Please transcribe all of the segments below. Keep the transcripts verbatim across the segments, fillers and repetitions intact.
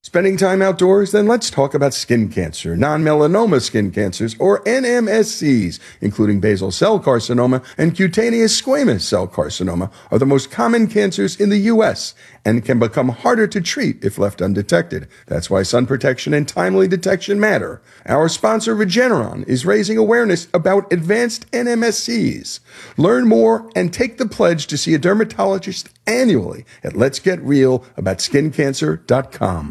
Spending time outdoors? Then let's talk about skin cancer. Non-melanoma skin cancers, or N M S Cs, including basal cell carcinoma and cutaneous squamous cell carcinoma, are the most common cancers in the U S and can become harder to treat if left undetected. That's why sun protection and timely detection matter. Our sponsor, Regeneron, is raising awareness about advanced N M S Cs. Learn more and take the pledge to see a dermatologist annually at lets get real about skin cancer dot com.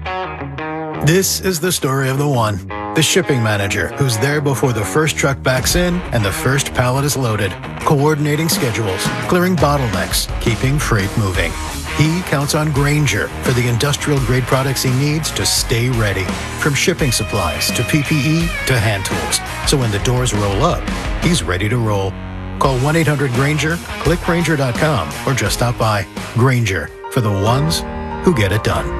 This is the story of the one, the shipping manager, who's there before the first truck backs in and the first pallet is loaded, coordinating schedules, clearing bottlenecks, keeping freight moving. He counts on Grainger for the industrial-grade products he needs to stay ready, from shipping supplies to P P E to hand tools. So when the doors roll up, he's ready to roll. Call one eight hundred Grainger, click Grainger dot com, or just stop by. Grainger, for the ones who get it done.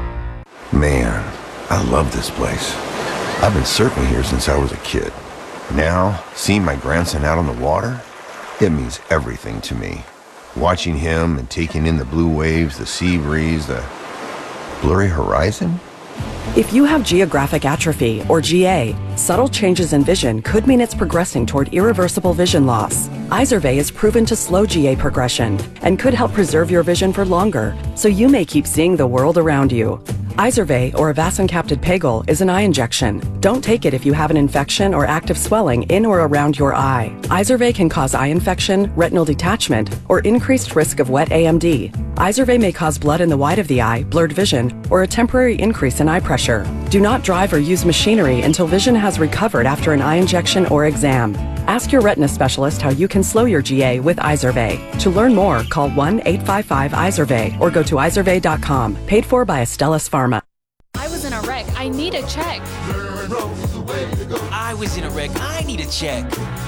Man, I love this place. I've been surfing here since I was a kid. Now, seeing my grandson out on the water, it means everything to me. Watching him and taking in the blue waves, the sea breeze, the blurry horizon. If you have geographic atrophy, or G A, subtle changes in vision could mean it's progressing toward irreversible vision loss. Izervay is proven to slow G A progression and could help preserve your vision for longer, so you may keep seeing the world around you. Izervay, or avacincaptad pegol, is an eye injection. Don't take it if you have an infection or active swelling in or around your eye. Izervay can cause eye infection, retinal detachment, or increased risk of wet A M D. Izervay may cause blood in the white of the eye, blurred vision, or a temporary increase in eye pressure. Do not drive or use machinery until vision has recovered after an eye injection or exam. Ask your retina specialist how you can slow your G A with Izervay. To learn more, call one eight five five Izervay or go to izervay dot com. Paid for by Astellas Pharma. I was in a wreck. I need a check. I was in a wreck. I need a check.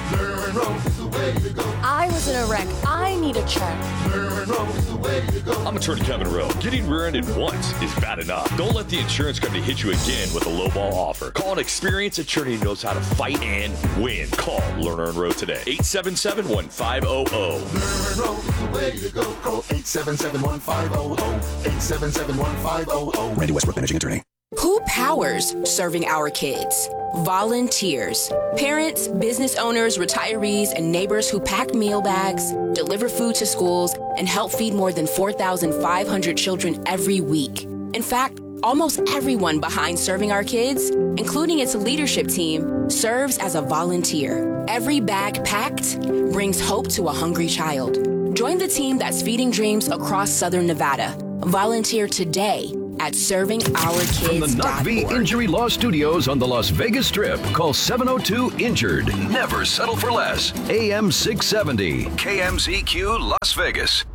I was in a wreck. I need a check. I'm attorney Kevin Rowe. Getting rear-ended once is bad enough. Don't let the insurance company hit you again with a lowball offer. Call an experienced attorney who knows how to fight and win. Call Lerner and Rowe today. eight seven seven, one five zero zero. Lerner and Rowe is the way to go. Call eight seven seven, one five zero zero. eight seven seven, one five zero zero. Randy Westbrook, managing attorney. Who powers serving our kids? Volunteers. Parents, business owners, retirees, and neighbors who pack meal bags, deliver food to schools, and help feed more than four thousand five hundred children every week. In fact, almost everyone behind Serving Our Kids, including its leadership team, serves as a volunteer. Every bag packed brings hope to a hungry child. Join the team that's feeding dreams across Southern Nevada. Volunteer today at serving our kids dot org. From the Knock V Injury Law Studios on the Las Vegas Strip, call seven oh two injured. Never settle for less. A M six seventy, K M Z Q Las Vegas.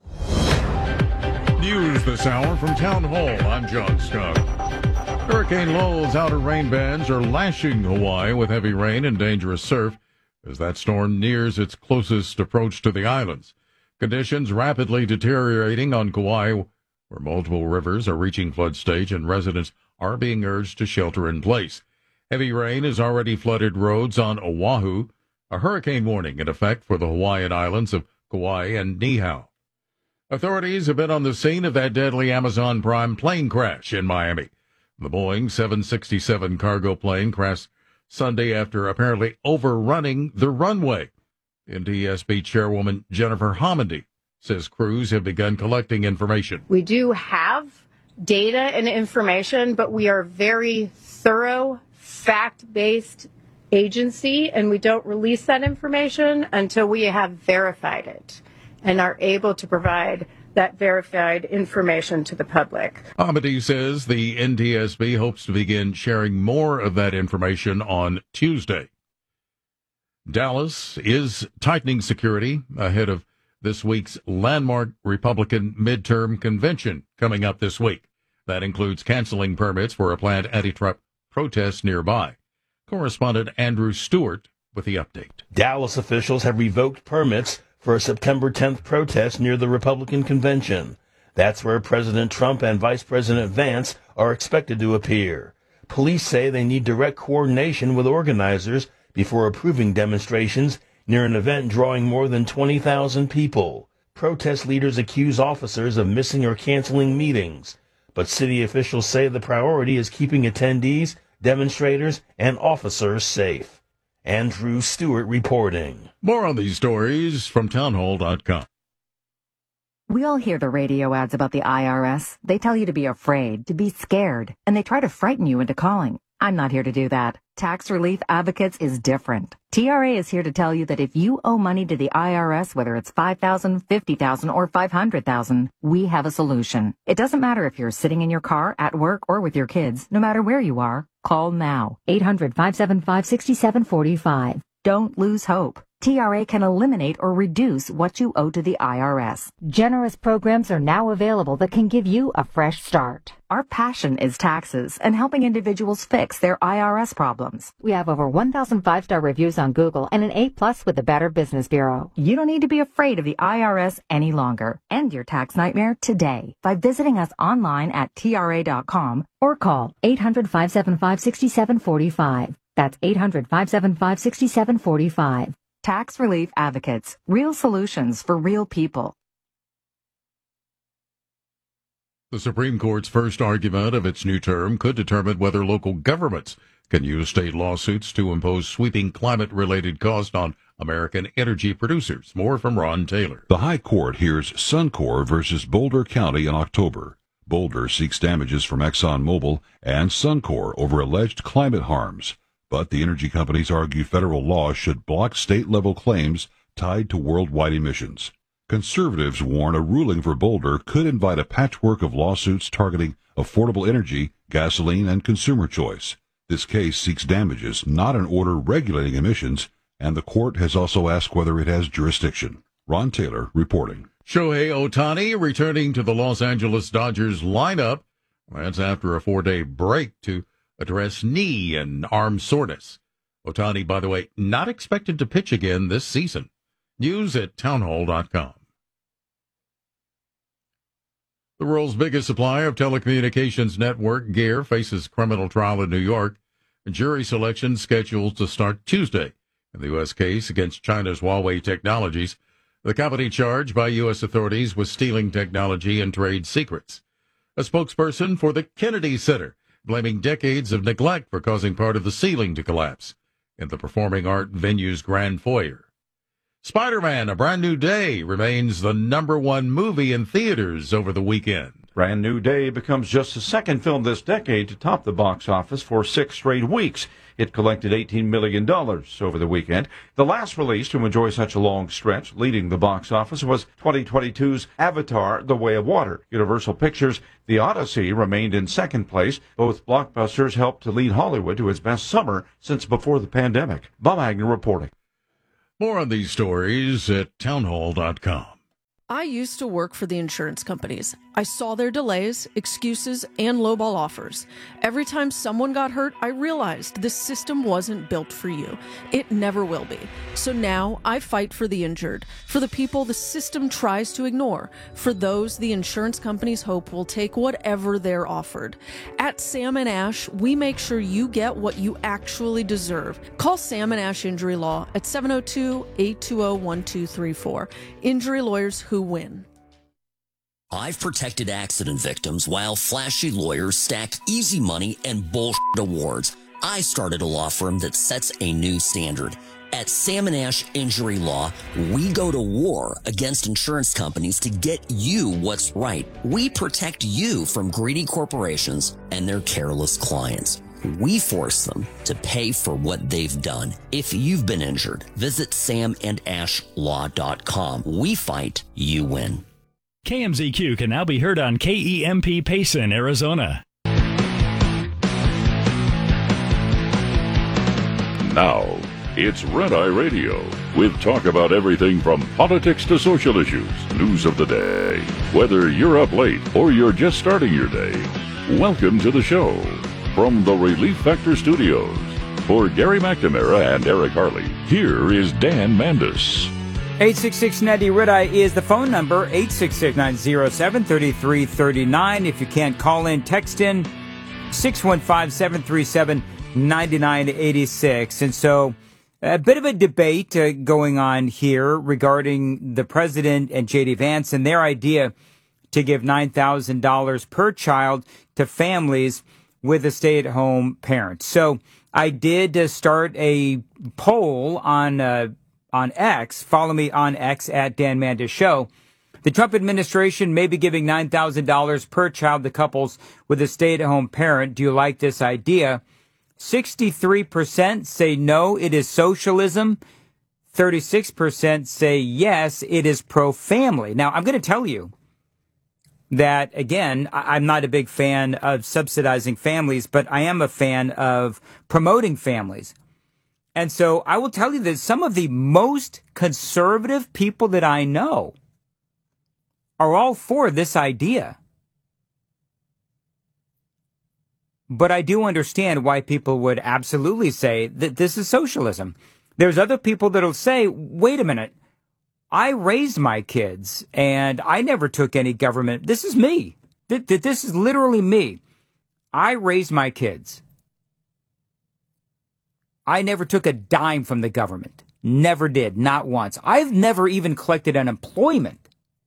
News this hour from Town Hall. I'm John Scott. Hurricane Lowell's outer rain bands are lashing Hawaii with heavy rain and dangerous surf as that storm nears its closest approach to the islands. Conditions rapidly deteriorating on Kauai, where multiple rivers are reaching flood stage and residents are being urged to shelter in place. Heavy rain has already flooded roads on Oahu. A hurricane warning in effect for the Hawaiian islands of Kauai and Niihau. Authorities have been on the scene of that deadly Amazon Prime plane crash in Miami. The Boeing seven sixty-seven cargo plane crashed Sunday after apparently overrunning the runway. N T S B Chairwoman Jennifer Homendy says crews have begun collecting information. We do have data and information, but we are a very thorough, fact-based agency, and we don't release that information until we have verified it and are able to provide that verified information to the public. Homendy says the N T S B hopes to begin sharing more of that information on Tuesday. Dallas is tightening security ahead of this week's landmark Republican midterm convention coming up this week. That includes canceling permits for a planned anti-Trump protest nearby. Correspondent Andrew Stewart with the update. Dallas officials have revoked permits for a September tenth protest near the Republican convention. That's where President Trump and Vice President Vance are expected to appear. Police say they need direct coordination with organizers before approving demonstrations near an event drawing more than twenty thousand people. Protest leaders accuse officers of missing or canceling meetings, but city officials say the priority is keeping attendees, demonstrators, and officers safe. Andrew Stewart reporting. More on these stories from townhall dot com. We all hear the radio ads about the I R S. They tell you to be afraid, to be scared, and they try to frighten you into calling. I'm not here to do that. Tax Relief Advocates is different. T R A is here to tell you that if you owe money to the I R S, whether it's five thousand dollars, fifty thousand dollars, or five hundred thousand dollars, we have a solution. It doesn't matter if you're sitting in your car, at work, or with your kids. No matter where you are, call now. eight hundred, five seven five, six seven four five. Don't lose hope. T R A can eliminate or reduce what you owe to the I R S. Generous programs are now available that can give you a fresh start. Our passion is taxes and helping individuals fix their I R S problems. We have over one thousand five-star reviews on Google and an A plus with the Better Business Bureau. You don't need to be afraid of the I R S any longer. End your tax nightmare today by visiting us online at T R A dot com or call eight hundred, five seven five, six seven four five. That's eight hundred, five seven five, six seven four five. Tax Relief Advocates. Real solutions for real people. The Supreme Court's first argument of its new term could determine whether local governments can use state lawsuits to impose sweeping climate-related costs on American energy producers. More from Ron Taylor. The High Court hears Suncor versus Boulder County in October. Boulder seeks damages from ExxonMobil and Suncor over alleged climate harms. But the energy companies argue federal law should block state-level claims tied to worldwide emissions. Conservatives warn a ruling for Boulder could invite a patchwork of lawsuits targeting affordable energy, gasoline, and consumer choice. This case seeks damages, not an order regulating emissions, and the court has also asked whether it has jurisdiction. Ron Taylor reporting. Shohei Ohtani returning to the Los Angeles Dodgers lineup. That's after a four-day break to address knee and arm soreness. Ohtani, by the way, not expected to pitch again this season. News at townhall dot com. The world's biggest supplier of telecommunications network gear faces criminal trial in New York. A jury selection scheduled to start Tuesday in the U S case against China's Huawei Technologies. The company charged by U S authorities with stealing technology and trade secrets. A spokesperson for the Kennedy Center blaming decades of neglect for causing part of the ceiling to collapse in the performing art venue's grand foyer. Spider-Man: A Brand New Day remains the number one movie in theaters over the weekend. Brand New Day becomes just the second film this decade to top the box office for six straight weeks. It collected eighteen million dollars over the weekend. The last release to enjoy such a long stretch leading the box office was twenty twenty-two's Avatar: The Way of Water. Universal Pictures' The Odyssey remained in second place. Both blockbusters helped to lead Hollywood to its best summer since before the pandemic. Bob Agnew reporting. More on these stories at townhall dot com. I used to work for the insurance companies. I saw their delays, excuses, and lowball offers. Every time someone got hurt, I realized this system wasn't built for you. It never will be. So now I fight for the injured, for the people the system tries to ignore, for those the insurance companies hope will take whatever they're offered. At Sam and Ash, we make sure you get what you actually deserve. Call Sam and Ash Injury Law at seven oh two, eight two oh, one two three four. Injury lawyers who win. I've protected accident victims while flashy lawyers stack easy money and bullshit awards. I started a law firm that sets a new standard. At Sam and Ash Injury Law, we go to war against insurance companies to get you what's right. We protect you from greedy corporations and their careless clients. We force them to pay for what they've done. If you've been injured, visit sam and ash law dot com. We fight, you win. K M Z Q can now be heard on K E M P Payson, Arizona. Now, it's Red Eye Radio, with talk about everything from politics to social issues, news of the day. Whether you're up late or you're just starting your day, welcome to the show. From the Relief Factor Studios, for Gary McNamara and Eric Harley, here is Dan Mandis. eight six six, ninety, Red Eye is the phone number, eight six six, nine oh seven, three three three nine. If you can't call in, text in, six one five, seven three seven, nine nine eight six. And so a bit of a debate uh, going on here regarding the president and J D Vance and their idea to give nine thousand dollars per child to families with a stay-at-home parent. So I did uh, start a poll on uh, on X. Follow me on X at Dan Manda Show. The Trump administration may be giving nine thousand dollars per child to couples with a stay-at-home parent. Do you like this idea? sixty-three percent say no, it is socialism. thirty-six percent say yes, it is pro-family. Now, I'm going to tell you that, again, I'm not a big fan of subsidizing families, but I am a fan of promoting families. And so I will tell you that some of the most conservative people that I know are all for this idea. But I do understand why people would absolutely say that this is socialism. There's other people that'll say, wait a minute, I raised my kids and I never took any government. This is me. This is literally me. I raised my kids. I never took a dime from the government. Never did. Not once. I've never even collected unemployment.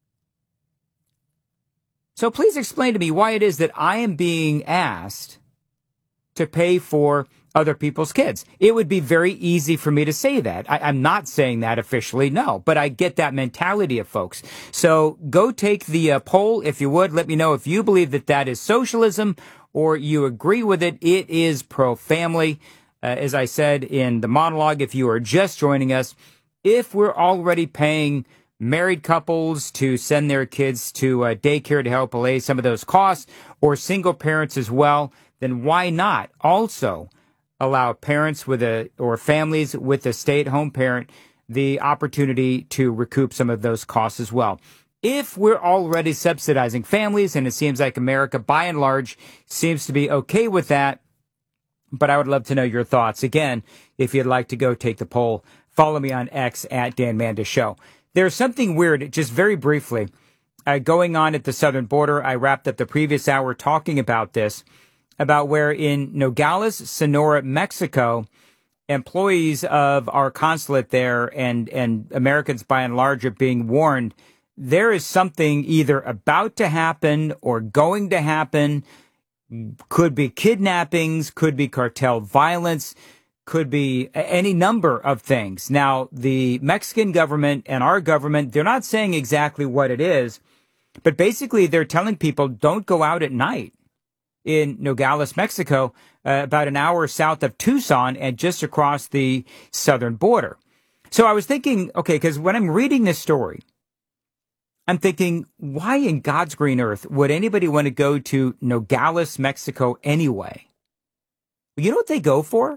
So please explain to me why it is that I am being asked to pay for other people's kids. It would be very easy for me to say that. I, I'm not saying that officially, no, but I get that mentality of folks. So go take the uh, poll, if you would. Let me know if you believe that that is socialism or you agree with it. It is pro-family. Uh, as I said in the monologue, if you are just joining us, if we're already paying married couples to send their kids to uh, daycare to help allay some of those costs, or single parents as well, then why not also allow parents with a or families with a stay-at-home parent the opportunity to recoup some of those costs as well? If we're already subsidizing families, and it seems like America by and large seems to be okay with that, but I would love to know your thoughts. Again, if you'd like to go take the poll, follow me on X at Dan Manda Show. There's something weird, just very briefly, uh, going on at the southern border. I wrapped up the previous hour talking about this, about where in Nogales, Sonora, Mexico, employees of our consulate there and, and Americans by and large are being warned there is something either about to happen or going to happen. Could be kidnappings, could be cartel violence, could be any number of things. Now, the Mexican government and our government, they're not saying exactly what it is, but basically they're telling people don't go out at night. In Nogales, Mexico, uh, about an hour south of Tucson and just across the southern border. So I was thinking, okay, because when I'm reading this story, I'm thinking, why in God's green earth would anybody want to go to Nogales, Mexico anyway? You know what they go for?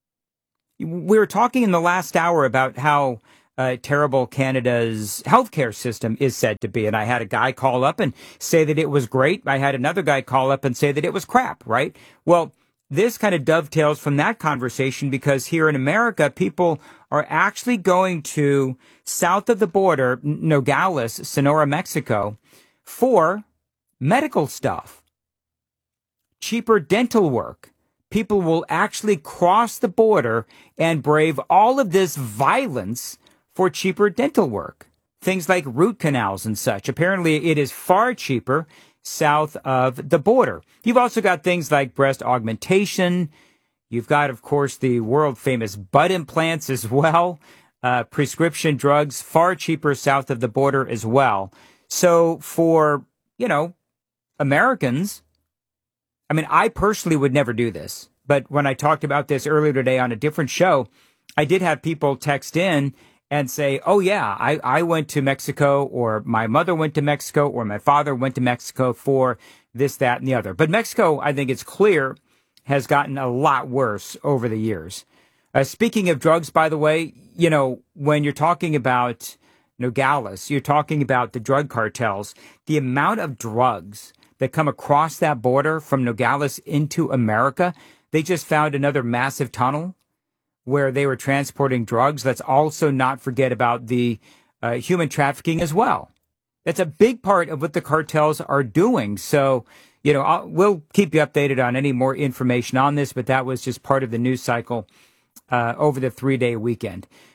We were talking in the last hour about how Uh, terrible Canada's healthcare system is said to be. And I had a guy call up and say that it was great. I had another guy call up and say that it was crap, right? Well, this kind of dovetails from that conversation because here in America, people are actually going to south of the border, Nogales, Sonora, Mexico, for medical stuff, cheaper dental work. People will actually cross the border and brave all of this violence for cheaper dental work, things like root canals and such. Apparently, it is far cheaper south of the border. You've also got things like breast augmentation. You've got, of course, the world-famous butt implants as well. Uh, prescription drugs, far cheaper south of the border as well. So for, you know, Americans, I mean, I personally would never do this. But when I talked about this earlier today on a different show, I did have people text in and say, oh, yeah, I, I went to Mexico, or my mother went to Mexico, or my father went to Mexico for this, that, and the other. But Mexico, I think it's clear, has gotten a lot worse over the years. Uh, speaking of drugs, by the way, you know, when you're talking about Nogales, you're talking about the drug cartels, the amount of drugs that come across that border from Nogales into America. They just found another massive tunnel where they were transporting drugs. Let's also not forget about the uh, human trafficking as well. That's a big part of what the cartels are doing. So, you know, I'll, we'll keep you updated on any more information on this, but that was just part of the news cycle uh, over the three-day weekend.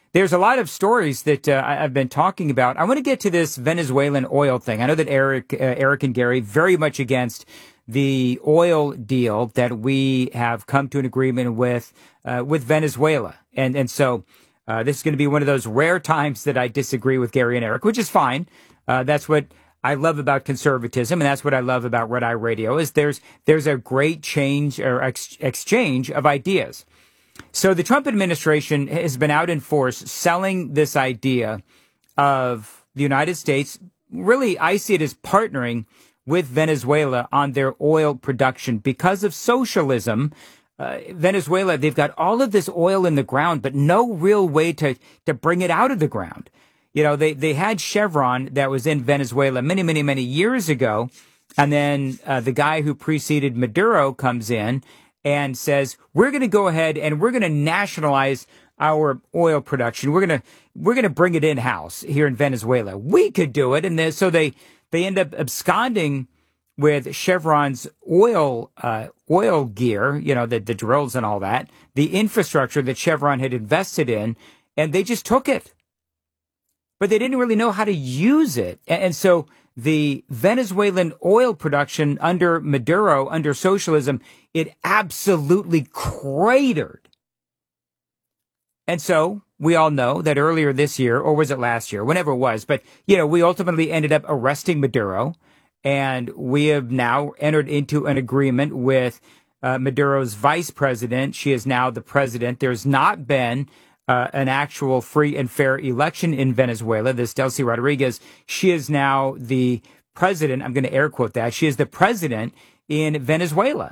there's a lot of stories that uh, I've been talking about. I want to get to this Venezuelan oil thing. I know that Eric, uh, Eric and Gary very much against the oil deal that we have come to an agreement with uh, with Venezuela, and and so uh, this is going to be one of those rare times that I disagree with Gary and Eric, which is fine. Uh, that's what I love about conservatism, and that's what I love about Red Eye Radio. Is there's there's a great change or ex- exchange of ideas. So the Trump administration has been out in force selling this idea of the United States. Really, I see it as partnering with Venezuela on their oil production because of socialism. Uh, Venezuela, they've got all of this oil in the ground, but no real way to, to bring it out of the ground. You know, they, they had Chevron that was in Venezuela many, many, many years ago. And then uh, the guy who preceded Maduro comes in and says, we're going to go ahead and we're going to nationalize our oil production. We're going to we're going to bring it in house here in Venezuela. We could do it. And then, so they they end up absconding with Chevron's oil uh, oil gear, you know, the, the drills and all that, the infrastructure that Chevron had invested in, and they just took it. But they didn't really know how to use it. And, and so the Venezuelan oil production under Maduro, under socialism, it absolutely cratered. And so we all know that earlier this year, or was it last year, whenever it was, but, you know, we ultimately ended up arresting Maduro, and we have now entered into an agreement with uh, Maduro's vice president. She is now the president. There's not been uh, an actual free and fair election in Venezuela. This Delcy Rodriguez, she is now the president. I'm going to air quote that. She is the president in Venezuela.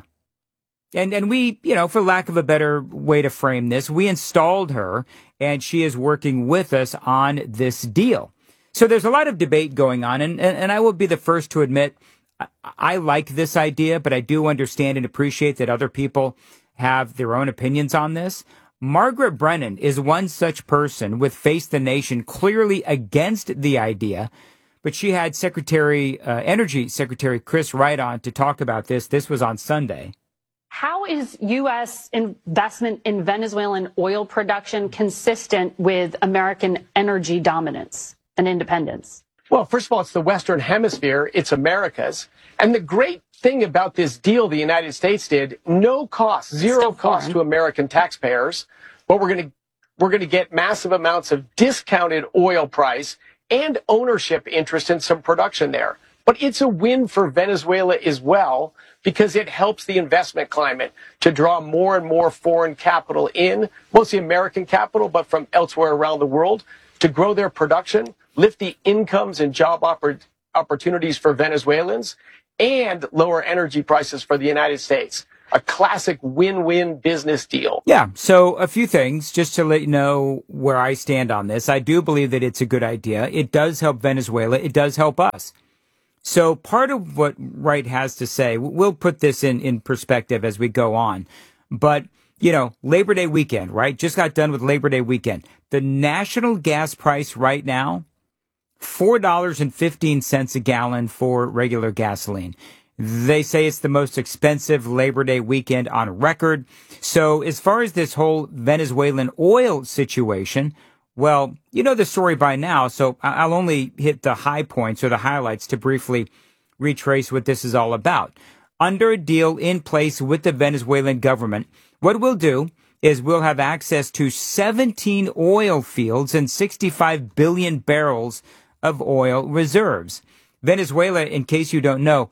And and we, you know, for lack of a better way to frame this, we installed her, and she is working with us on this deal. So there's a lot of debate going on, and, and, and I will be the first to admit I, I like this idea, but I do understand and appreciate that other people have their own opinions on this. Margaret Brennan is one such person with Face the Nation clearly against the idea, but she had Secretary, uh, Energy Secretary Chris Wright on to talk about this. This was on Sunday. How is U S investment in Venezuelan oil production consistent with American energy dominance and independence? Well, first of all, it's the Western Hemisphere. It's America's. And the great thing about this deal the United States did, no cost, zero cost to American taxpayers. But we're going to we're going to get massive amounts of discounted oil price and ownership interest in some production there. But it's a win for Venezuela as well, because it helps the investment climate to draw more and more foreign capital in, mostly American capital, but from elsewhere around the world, to grow their production, lift the incomes and job oppor- opportunities for Venezuelans, and lower energy prices for the United States. A classic win-win business deal. Yeah. So a few things just to let you know where I stand on this. I do believe that it's a good idea. It does help Venezuela. It does help us. So part of what Wright has to say, we'll put this in, in perspective as we go on. But, you know, Labor Day weekend, right? Just got done with Labor Day weekend. The national gas price right now, four dollars and fifteen cents a gallon for regular gasoline. They say it's the most expensive Labor Day weekend on record. So as far as this whole Venezuelan oil situation, well, you know the story by now, so I'll only hit the high points or the highlights to briefly retrace what this is all about. Under a deal in place with the Venezuelan government, what we'll do is we'll have access to seventeen oil fields and sixty-five billion barrels of oil reserves. Venezuela, in case you don't know,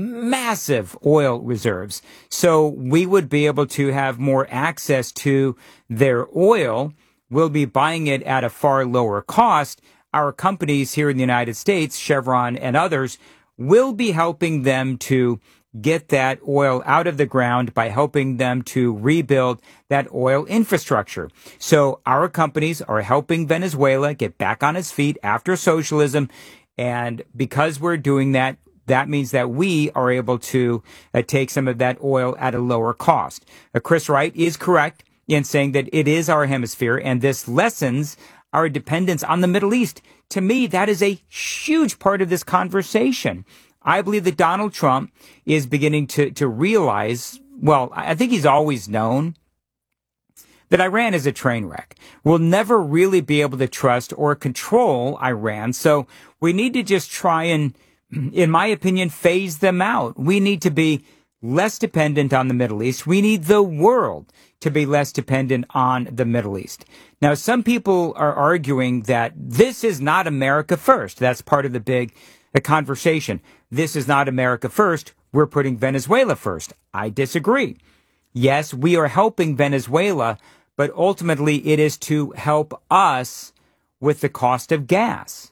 massive oil reserves. So we would be able to have more access to their oil. We'll be buying it at a far lower cost. Our companies here in the United States, Chevron and others, will be helping them to get that oil out of the ground by helping them to rebuild that oil infrastructure. So our companies are helping Venezuela get back on its feet after socialism. And because we're doing that, that means that we are able to uh, take some of that oil at a lower cost. Uh, Chris Wright is correct in saying that it is our hemisphere, and this lessens our dependence on the Middle East. To me, that is a huge part of this conversation. I believe that Donald Trump is beginning to, to realize, well, I think he's always known, that Iran is a train wreck. We'll never really be able to trust or control Iran. So we need to just try and, in my opinion, phase them out. We need to be less dependent on the Middle East. We need the world to be less dependent on the Middle East. Now, some people are arguing that this is not America first. That's part of the big the conversation. This is not America first. We're putting Venezuela first. I disagree. Yes, we are helping Venezuela, but ultimately it is to help us with the cost of gas.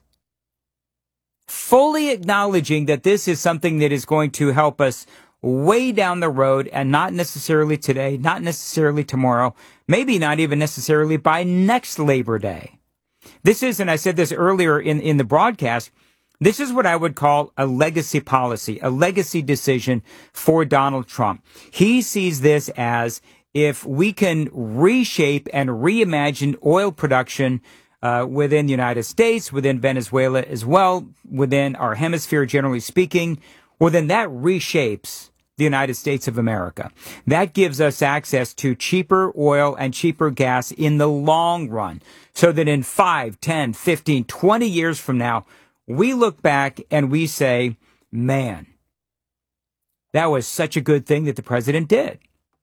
Fully acknowledging that this is something that is going to help us way down the road and not necessarily today, not necessarily tomorrow, maybe not even necessarily by next Labor Day. This is, and I said this earlier in, in the broadcast, this is what I would call a legacy policy, a legacy decision for Donald Trump. He sees this as if we can reshape and reimagine oil production uh, within the United States, within Venezuela as well, within our hemisphere, generally speaking, well, then that reshapes the United States of America. That gives us access to cheaper oil and cheaper gas in the long run, so that in five, ten, fifteen, twenty years from now, we look back and we say, man, that was such a good thing that the president did.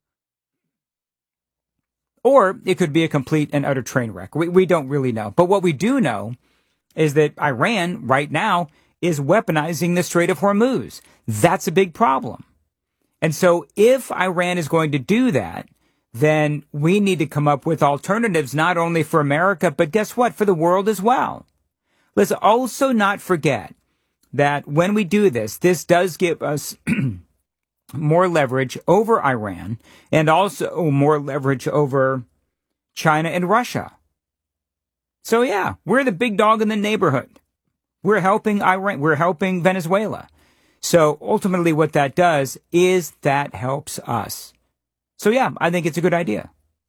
Or it could be a complete and utter train wreck. We, we don't really know. But what we do know is that Iran right now is weaponizing the Strait of Hormuz. That's a big problem. And so if Iran is going to do that, then we need to come up with alternatives, not only for America, but guess what? For the world as well. Let's also not forget that when we do this, this does give us more leverage over Iran and also more leverage over China and Russia. So yeah, we're the big dog in the neighborhood. We're helping Iran. We're helping Venezuela. So ultimately what that does is that helps us. So yeah, I think it's a good idea.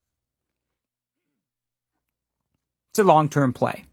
It's a long-term play.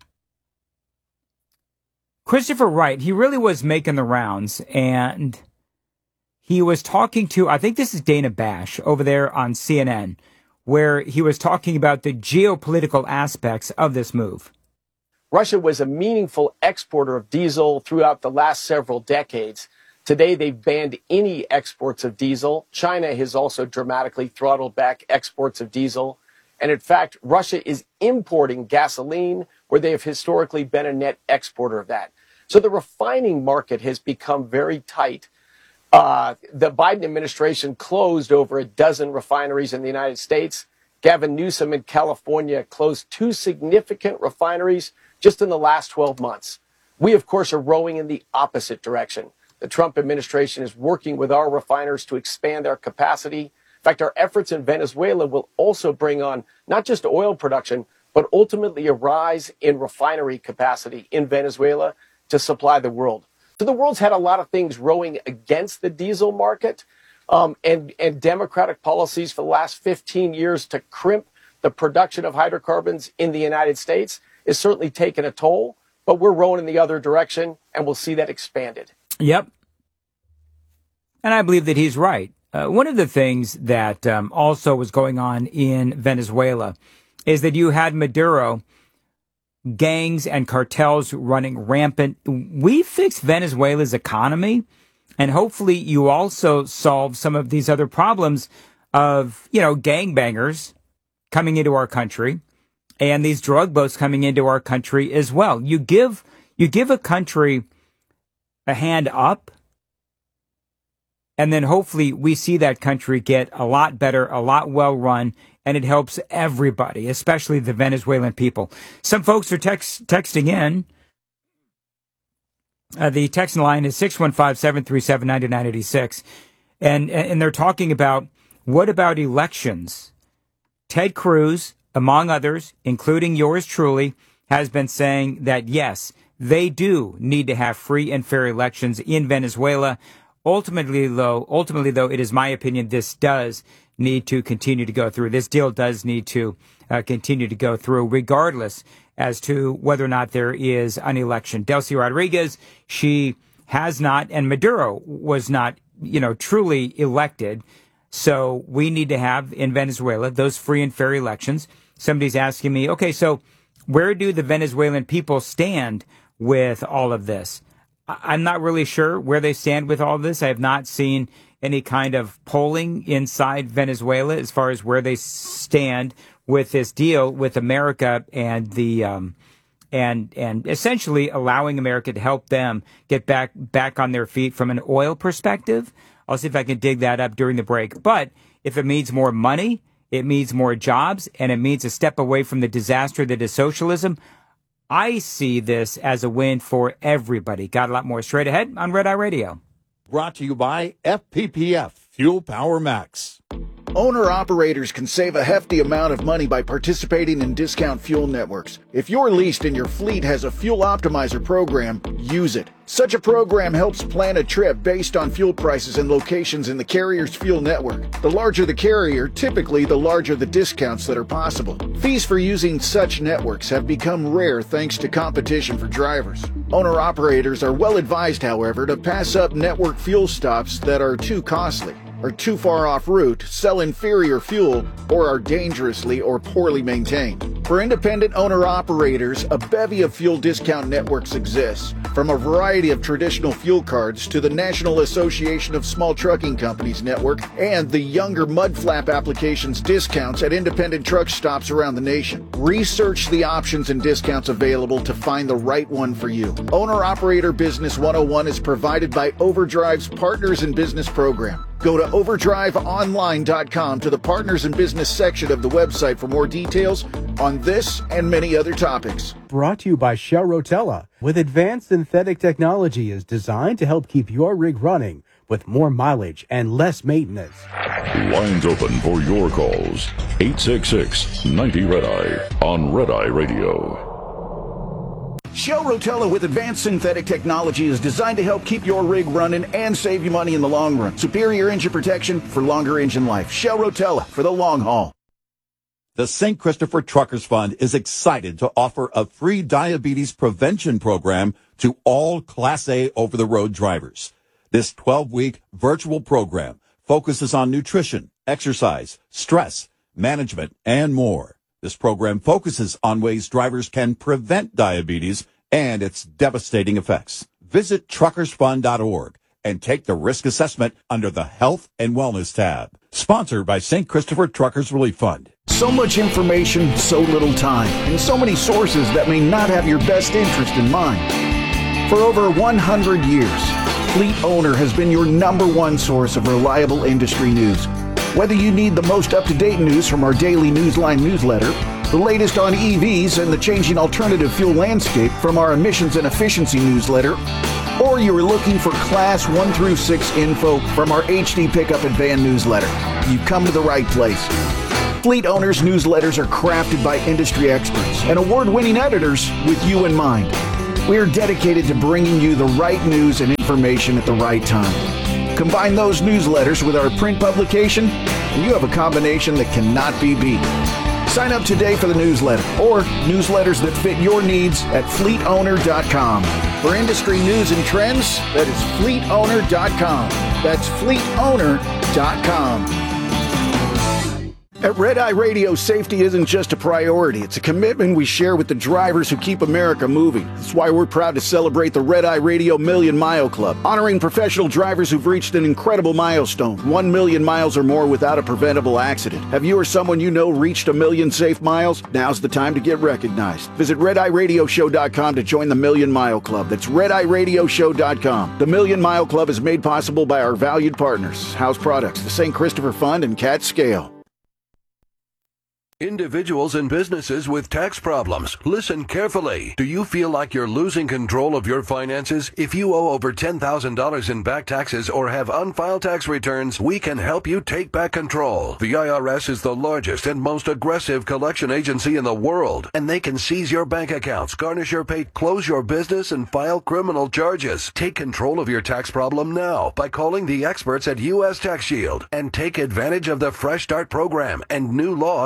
Christopher Wright, he really was making the rounds, and he was talking to, I think this is Dana Bash over there on C N N, where he was talking about the geopolitical aspects of this move. Russia was a meaningful exporter of diesel throughout the last several decades. Today, they've banned any exports of diesel. China has also dramatically throttled back exports of diesel. And in fact, Russia is importing gasoline, where they have historically been a net exporter of that. So the refining market has become very tight. Uh, the Biden administration closed over a dozen refineries in the United States. Gavin Newsom in California closed two significant refineries just in the last twelve months. We, of course, are rowing in the opposite direction. The Trump administration is working with our refiners to expand their capacity. In fact, our efforts in Venezuela will also bring on not just oil production, but ultimately a rise in refinery capacity in Venezuela to supply the world. So the world's had a lot of things rowing against the diesel market, um, and, and Democratic policies for the last fifteen years to crimp the production of hydrocarbons in the United States is certainly taking a toll, but we're rowing in the other direction, and we'll see that expanded. Yep. And I believe that he's right. Uh, one of the things that um, also was going on in Venezuela is that you had Maduro, gangs and cartels running rampant. We fixed Venezuela's economy, and hopefully you also solve some of these other problems of, you know, gangbangers coming into our country and these drug boats coming into our country as well. You give, you give a country a hand up, and then hopefully we see that country get a lot better, a lot well run, and it helps everybody, especially the Venezuelan people. Some folks are text, texting in. Uh, the text line is six one five, seven three seven, nine nine eight six. And, and they're talking about, what about elections? Ted Cruz, among others, including yours truly, has been saying that, yes, they do need to have free and fair elections in Venezuela. Ultimately, though, ultimately, though, it is my opinion this does need to continue to go through. This deal does need to uh, continue to go through, regardless as to whether or not there is an election. Delcy Rodriguez, she has not, and Maduro was not, you know, truly elected. So we need to have in Venezuela those free and fair elections. Somebody's asking me, okay, so where do the Venezuelan people stand with all of this? I'm not really sure where they stand with all of this. I have not seen any kind of polling inside Venezuela as far as where they stand with this deal with America and the um, and and essentially allowing America to help them get back back on their feet from an oil perspective. I'll see if I can dig that up during the break. But if it means more money, it means more jobs, and it means a step away from the disaster that is socialism, I see this as a win for everybody. Got a lot more straight ahead on Red Eye Radio. Brought to you by F P P F, Fuel Power Max. Owner-operators can save a hefty amount of money by participating in discount fuel networks. If you're leased and your fleet has a fuel optimizer program, use it. Such a program helps plan a trip based on fuel prices and locations in the carrier's fuel network. The larger the carrier, typically the larger the discounts that are possible. Fees for using such networks have become rare thanks to competition for drivers. Owner-operators are well advised, however, to pass up network fuel stops that are too costly, are too far off route, sell inferior fuel, or are dangerously or poorly maintained. For independent owner-operators, a bevy of fuel discount networks exists, from a variety of traditional fuel cards to the National Association of Small Trucking Companies network and the younger mudflap applications discounts at independent truck stops around the nation. Research the options and discounts available to find the right one for you. Owner-Operator Business one oh one is provided by Overdrive's Partners in Business program. Go to overdrive online dot com to the Partners in Business section of the website for more details on this and many other topics. Brought to you by Shell Rotella, with advanced synthetic technology is designed to help keep your rig running with more mileage and less maintenance. Lines open for your calls. eight six six, nine zero, Red Eye on Red Eye Radio. Shell Rotella with advanced synthetic technology is designed to help keep your rig running and save you money in the long run. Superior engine protection for longer engine life. Shell Rotella for the long haul. The Saint Christopher Truckers Fund is excited to offer a free diabetes prevention program to all Class A over-the-road drivers. This twelve-week virtual program focuses on nutrition, exercise, stress, management, and more. This program focuses on ways drivers can prevent diabetes and its devastating effects. Visit truckers fund dot org and take the risk assessment under the Health and Wellness tab. Sponsored by Saint Christopher Truckers Relief Fund. So much information, so little time, and so many sources that may not have your best interest in mind. For over one hundred years, Fleet Owner has been your number one source of reliable industry news. Whether you need the most up-to-date news from our daily Newsline newsletter, the latest on E Vs and the changing alternative fuel landscape from our emissions and efficiency newsletter, or you are looking for Class one through six info from our H D Pickup and Van newsletter, you've come to the right place. Fleet Owners newsletters are crafted by industry experts and award-winning editors with you in mind. We are dedicated to bringing you the right news and information at the right time. Combine those newsletters with our print publication, and you have a combination that cannot be beat. Sign up today for the newsletter or newsletters that fit your needs at fleet owner dot com. For industry news and trends, that is fleet owner dot com. That's fleet owner dot com. At Red Eye Radio, safety isn't just a priority. It's a commitment we share with the drivers who keep America moving. That's why we're proud to celebrate the Red Eye Radio Million Mile Club, honoring professional drivers who've reached an incredible milestone, one million miles or more without a preventable accident. Have you or someone you know reached a million safe miles? Now's the time to get recognized. Visit red eye radio show dot com to join the Million Mile Club. That's red eye radio show dot com. The Million Mile Club is made possible by our valued partners, House Products, the Saint Christopher Fund, and Cat Scale. Individuals and businesses with tax problems, listen carefully. Do you feel like you're losing control of your finances? If you owe over ten thousand dollars in back taxes or have unfiled tax returns, we can help you take back control. The I R S is the largest and most aggressive collection agency in the world, and they can seize your bank accounts, garnish your pay, close your business, and file criminal charges. Take control of your tax problem now by calling the experts at U S Tax Shield and take advantage of the Fresh Start program and new laws that make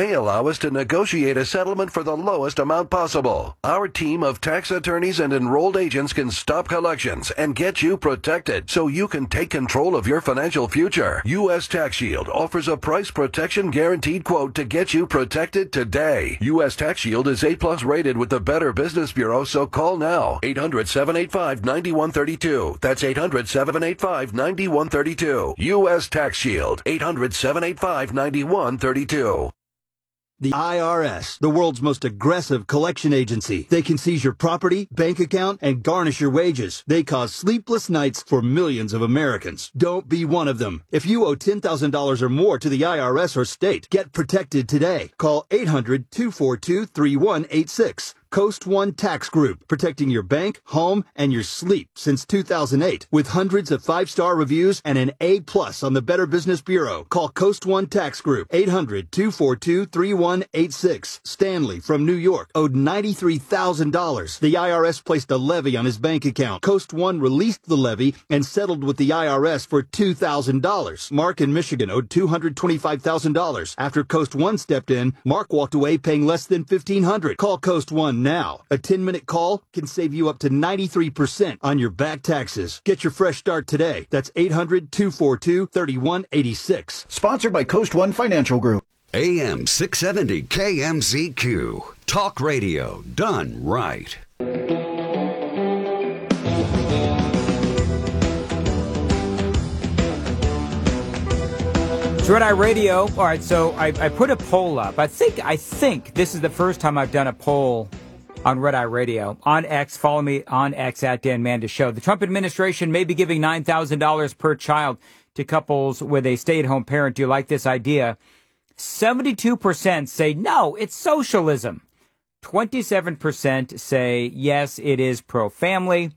may allow us to negotiate a settlement for the lowest amount possible. Our team of tax attorneys and enrolled agents can stop collections and get you protected so you can take control of your financial future. U S Tax Shield offers a price protection guaranteed quote to get you protected today. U S Tax Shield is A plus rated with the Better Business Bureau, so call now. eight hundred, seven eight five, nine one three two. That's eight hundred, seven eight five, nine one three two. U S Tax Shield. eight hundred, seven eight five, nine one three two. The I R S, the world's most aggressive collection agency. They can seize your property, bank account, and garnish your wages. They cause sleepless nights for millions of Americans. Don't be one of them. If you owe ten thousand dollars or more to the I R S or state, get protected today. Call eight hundred, two four two, three one eight six. Coast One Tax Group, protecting your bank, home, and your sleep since two thousand eight. With hundreds of five-star reviews and an A plus on the Better Business Bureau. Call Coast One Tax Group, eight hundred, two four two, three one eight six. Stanley from New York owed ninety-three thousand dollars. The I R S placed a levy on his bank account. Coast One released the levy and settled with the I R S for two thousand dollars. Mark in Michigan owed two hundred twenty-five thousand dollars. After Coast One stepped in, Mark walked away paying less than fifteen hundred dollars. Call Coast One now. A ten-minute call can save you up to ninety-three percent on your back taxes. Get your fresh start today. That's eight hundred, two four two, three one eight six. Sponsored by Coast One Financial Group. A M six seventy K M Z Q. Talk radio done right. It's Red Eye Radio. All right, so I, I put a poll up. I think I think this is the first time I've done a poll on Red Eye Radio. On X, follow me on X at Dan Mandis Show. The Trump administration may be giving nine thousand dollars per child to couples with a stay-at-home parent. Do you like this idea? seventy-two percent say no, it's socialism. twenty-seven percent say yes, it is pro-family.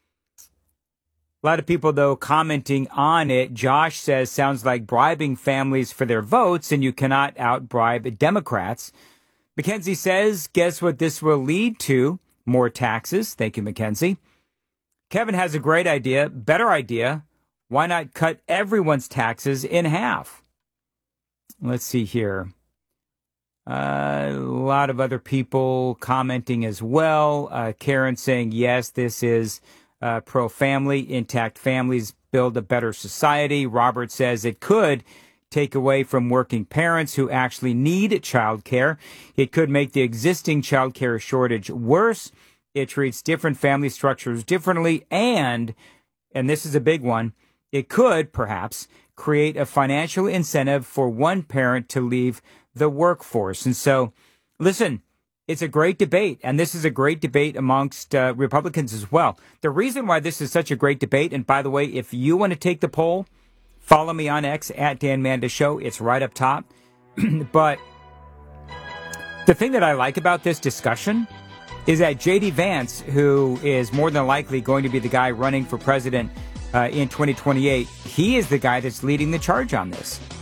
A lot of people, though, commenting on it. Josh says, sounds like bribing families for their votes, and you cannot out-bribe Democrats. Mackenzie says, guess what this will lead to? More taxes. Thank you, Mackenzie. Kevin has a great idea, better idea. Why not cut everyone's taxes in half? Let's see here. Uh, a lot of other people commenting as well. Uh, Karen saying, yes, this is uh, pro-family. Intact families build a better society. Robert says it could take away from working parents who actually need child care. It could make the existing child care shortage worse. It treats different family structures differently. And, and this is a big one, it could perhaps create a financial incentive for one parent to leave the workforce. And so, listen, it's a great debate, and this is a great debate amongst uh, Republicans as well. The reason why this is such a great debate, and by the way, if you want to take the poll, follow me on X at Dan Mandis Show. It's right up top. But the thing that I like about this discussion is that J D Vance, who is more than likely going to be the guy running for president uh, in twenty twenty-eight, he is the guy that's leading the charge on this.